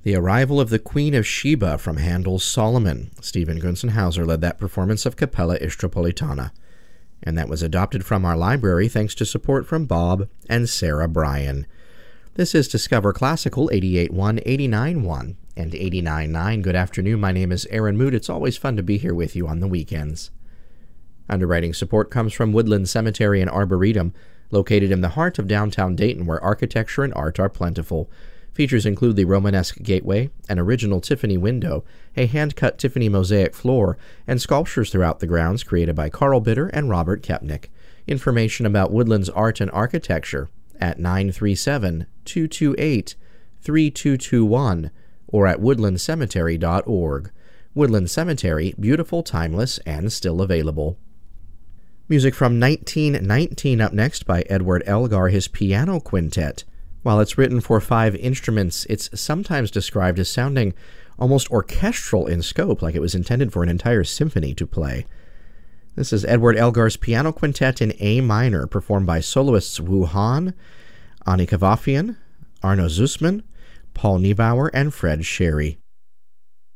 The Arrival of the Queen of Sheba from Handel's Solomon. Stephen Gunzenhauser led that performance of Capella Istropolitana. And that was adopted from our library thanks to support from Bob and Sarah Bryan. This is Discover Classical 88.1, 89.1, and 89.9. Good afternoon, my name is Aaron Mood. It's always fun to be here with you on the weekends. Underwriting support comes from Woodland Cemetery and Arboretum, located in the heart of downtown Dayton, where architecture and art are plentiful. Features include the Romanesque gateway, an original Tiffany window, a hand-cut Tiffany mosaic floor, and sculptures throughout the grounds created by Carl Bitter and Robert Kepnick. Information about Woodland's art and architecture at 937-228-3221 or at woodlandcemetery.org. Woodland Cemetery, beautiful, timeless, and still available. Music from 1919 up next by Edward Elgar, his piano quintet. While it's written for 5 instruments, it's sometimes described as sounding almost orchestral in scope, like it was intended for an entire symphony to play. This is Edward Elgar's piano quintet in A minor, performed by soloists Wu Han, Annika Vafian, Arno Zussman, Paul Niebauer, and Fred Sherry.